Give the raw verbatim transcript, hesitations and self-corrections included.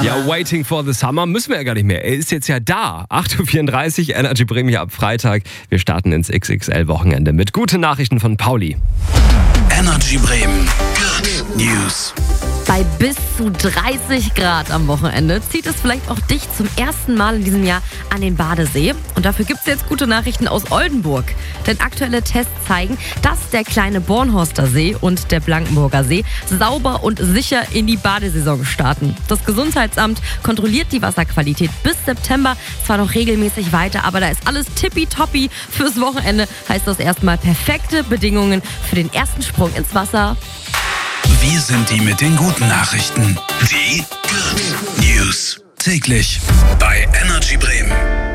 Ja, Waiting for the Summer müssen wir ja gar nicht mehr. Er ist jetzt ja da. acht Uhr vierunddreißig, Energy Bremen hier ab Freitag. Wir starten ins X X L-Wochenende mit guten Nachrichten von Pauli. Energy Bremen. Good News. Bei bis zu dreißig Grad am Wochenende zieht es vielleicht auch dich zum ersten Mal in diesem Jahr an den Badesee. Und dafür gibt es jetzt gute Nachrichten aus Oldenburg. Denn aktuelle Tests zeigen, dass der kleine Bornhorster See und der Blankenburger See sauber und sicher in die Badesaison starten. Das Gesundheitsamt kontrolliert die Wasserqualität bis September zwar noch regelmäßig weiter, aber da ist alles tippitoppi. Fürs Wochenende heißt das erstmal perfekte Bedingungen für den ersten Sprung ins Wasser. Wir sind die mit den guten Nachrichten. Die Good News. Täglich bei Energy Bremen.